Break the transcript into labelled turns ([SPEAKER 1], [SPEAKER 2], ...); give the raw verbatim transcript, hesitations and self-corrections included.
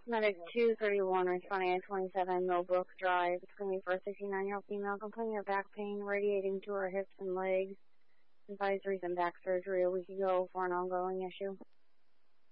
[SPEAKER 1] Medic two thirty-one responding at twenty-seven Millbrook Drive. It's going to be for a sixty-nine-year-old female complaining of back pain radiating to her hips and legs. Advisories and back surgery a week ago for an ongoing issue.